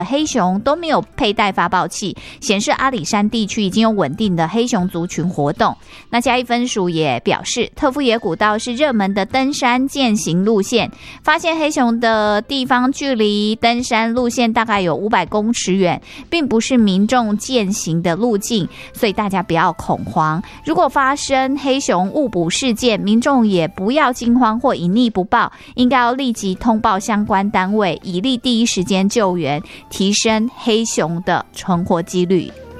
黑熊都没有佩戴发报器，显示阿里山地区已经有稳定的黑熊族群活动。那嘉义分署也表示，特富野古道是热门的登山健行路线，发现黑熊的地方距离登山路线大概有500公尺远，并不是民众健行的路径，所以大家不要恐慌。如果发生黑熊误捕事件，民众也不要惊慌或隐匿不报，应该要立即通报相关单位，以利第一时间救援，提升黑熊的存活几率。